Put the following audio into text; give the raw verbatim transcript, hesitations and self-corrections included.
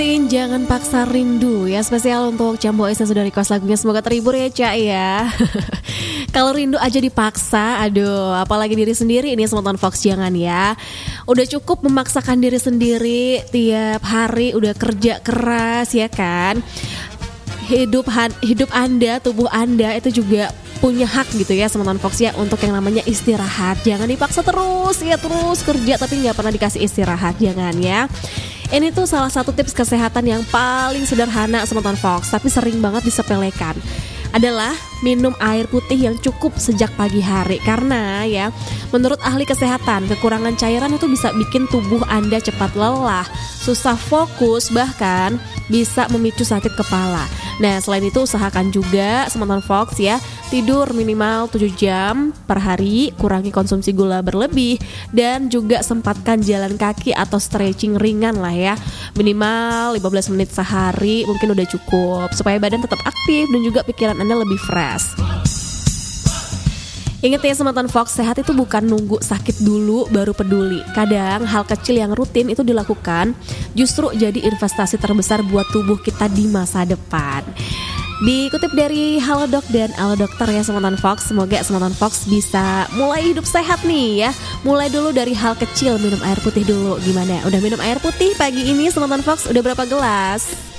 Jangan paksa rindu ya, spesial untuk Cambo Esa sudah request lagunya, semoga terhibur ya Cak ya. Kalau rindu aja dipaksa, aduh apalagi diri sendiri ini Semonton Fox jangan ya. Udah cukup memaksakan diri sendiri tiap hari, udah kerja keras ya kan. Hidup hidup Anda, tubuh Anda itu juga punya hak gitu ya Semonton Fox ya untuk yang namanya istirahat. Jangan dipaksa terus ya, terus kerja tapi nggak pernah dikasih istirahat, jangan ya. Ini tuh salah satu tips kesehatan yang paling sederhana Semonton Fox, tapi sering banget disepelekan, adalah minum air putih yang cukup sejak pagi hari. Karena ya, menurut ahli kesehatan, kekurangan cairan itu bisa bikin tubuh Anda cepat lelah, susah fokus, bahkan bisa memicu sakit kepala. Nah, selain itu usahakan juga Semonton Fox ya, tidur minimal tujuh jam per hari, kurangi konsumsi gula berlebih, dan juga sempatkan jalan kaki atau stretching ringan lah ya. Minimal lima belas menit sehari mungkin udah cukup, supaya badan tetap aktif dan juga pikiran Anda lebih fresh. Ingat ya Semonton Fox, sehat itu bukan nunggu sakit dulu baru peduli. Kadang hal kecil yang rutin itu dilakukan justru jadi investasi terbesar buat tubuh kita di masa depan. Dikutip dari Halodoc dan Halo Dokter ya Semonton Fox, semoga Semonton Fox bisa mulai hidup sehat nih ya. Mulai dulu dari hal kecil, minum air putih dulu. Gimana? Udah minum air putih pagi ini Semonton Fox? Udah berapa gelas?